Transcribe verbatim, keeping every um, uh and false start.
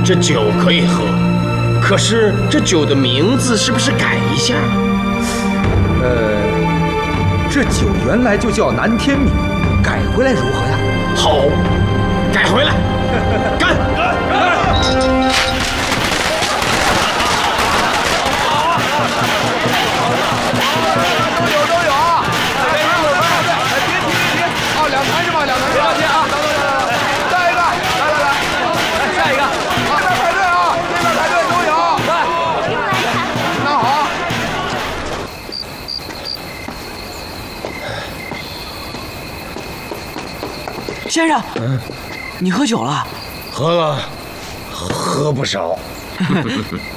这酒可以喝，可是这酒的名字是不是改一下？ 呃，这酒原来就叫南天米，改回来如何呀？ 好，改回来，干！干！干！ 都有都有啊！别停我们，别停别停！哦，两坛是吧？两坛是吧？停啊！等等等等，下一个，来来来，来下一个，这边排队啊，这边排队都有。来，那好。 先生，你喝酒了？ 喝了，喝不少。